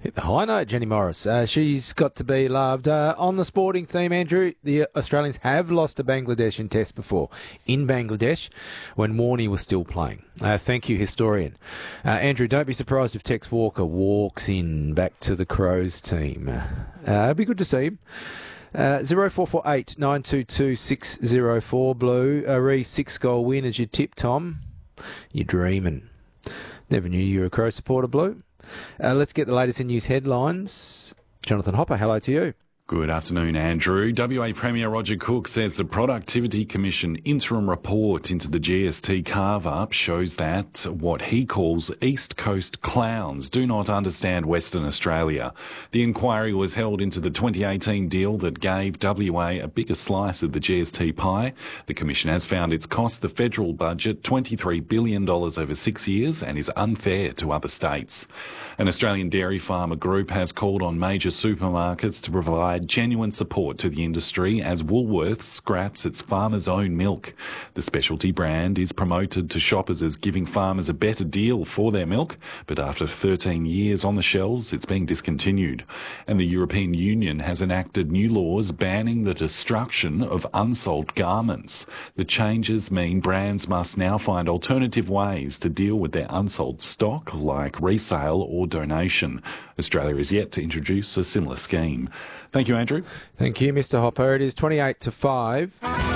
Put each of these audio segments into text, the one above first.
Hit the high note, Jenny Morris. She's got to be loved. On the sporting theme, Andrew, the Australians have lost to Bangladesh in Test before, in Bangladesh, when Warney was still playing. Thank you, historian. Andrew, don't be surprised if Tex Walker walks in back to the Crows team. It'd be good to see him. 0448 922 604 Blue. A re-6-goal win as your tip, Tom. You're dreaming. Never knew you were a Crow supporter, Blue. Let's get the latest in news headlines. Jonathan Hopper, hello to you. Good afternoon, Andrew. WA Premier Roger Cook says the Productivity Commission interim report into the GST carve-up shows that what he calls East Coast clowns do not understand Western Australia. The inquiry was held into the 2018 deal that gave WA a bigger slice of the GST pie. The Commission has found it's cost the federal budget $23 billion over 6 years and is unfair to other states. An Australian dairy farmer group has called on major supermarkets to provide genuine support to the industry as Woolworths scraps its farmers' own milk. The specialty brand is promoted to shoppers as giving farmers a better deal for their milk, but after 13 years on the shelves, it's being discontinued. And the European Union has enacted new laws banning the destruction of unsold garments. The changes mean brands must now find alternative ways to deal with their unsold stock, like resale or donation. Australia is yet to introduce a similar scheme. Thank you, Andrew. Thank you, Mr. Hopper. It is 28 to 5.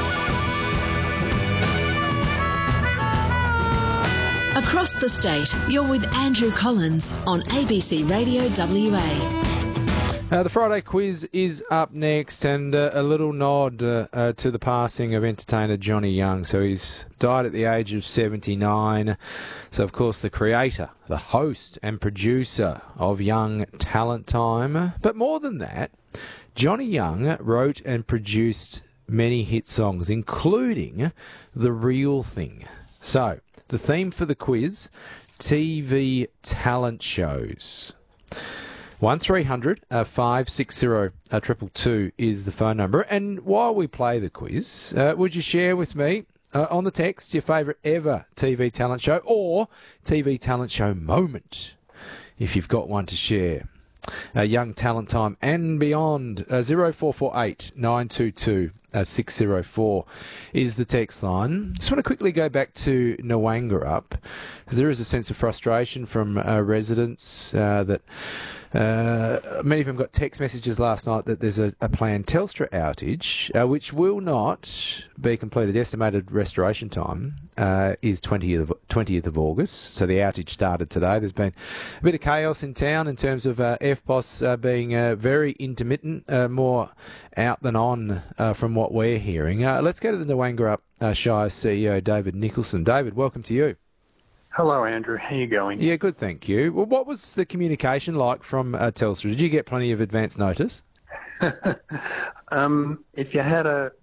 Across the state, you're with Andrew Collins on ABC Radio WA. The Friday quiz is up next, and a little nod to the passing of entertainer Johnny Young. So he's died at the age of 79. So, of course, the creator, the host and producer of Young Talent Time. But more than that, Johnny Young wrote and produced many hit songs, including The Real Thing. So, the theme for the quiz, TV talent shows. 1300 560 222 is the phone number. And while we play the quiz, would you share with me on the text your favourite ever TV talent show or TV talent show moment, if you've got one to share? Young Talent Time and beyond. 0448 922 604 is the text line. Just want to quickly go back to Nwangurup, because there is a sense of frustration from residents that many of them got text messages last night that there's a planned Telstra outage, which will not be completed. Estimated restoration time is 20th of August, so the outage started today. There's been a bit of chaos in town in terms of FBOS being very intermittent, more out than on from what we're hearing. Let's go to the Nwangurup Shire CEO, David Nicholson. David, welcome to you. Hello, Andrew. How are you going? Yeah, good, thank you. Well, what was the communication like from Telstra? Did you get plenty of advance notice? If you had a